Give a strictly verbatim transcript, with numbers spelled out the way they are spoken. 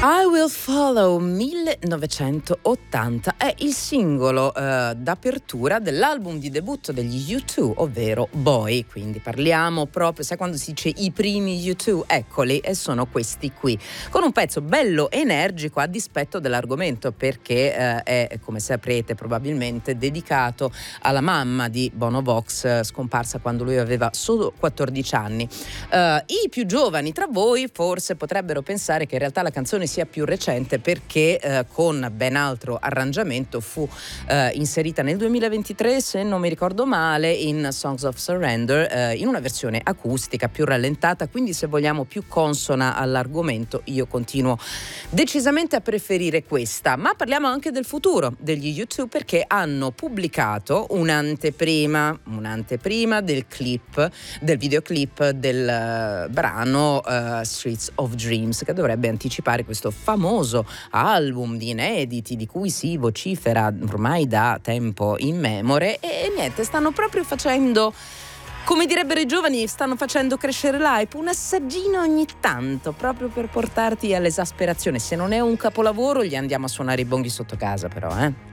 I Will Follow millenovecentottanta è il singolo eh, d'apertura dell'album di debutto degli U due, ovvero Boy, quindi parliamo proprio, sai quando si dice i primi U due, eccoli, e sono questi qui, con un pezzo bello energico a dispetto dell'argomento, perché eh, è, come saprete probabilmente, dedicato alla mamma di Bono Vox, eh, scomparsa quando lui aveva solo quattordici anni. Eh, i più giovani tra voi forse potrebbero pensare che in realtà la canzone sia più recente, perché eh, con ben altro arrangiamento fu eh, inserita nel duemilaventitré, se non mi ricordo male, in Songs of Surrender, eh, in una versione acustica più rallentata, quindi se vogliamo più consona all'argomento. Io continuo decisamente a preferire questa, ma parliamo anche del futuro degli U due, perché hanno pubblicato un'anteprima un'anteprima del clip del videoclip del uh, brano uh, Streets of Dreams, che dovrebbe anticipare questo famoso album di inediti di cui si vocifera ormai da tempo immemore. E niente, stanno proprio facendo, come direbbero i giovani, stanno facendo crescere l'hype, un assaggino ogni tanto, proprio per portarti all'esasperazione. Se non è un capolavoro, gli andiamo a suonare i bonghi sotto casa, però, eh.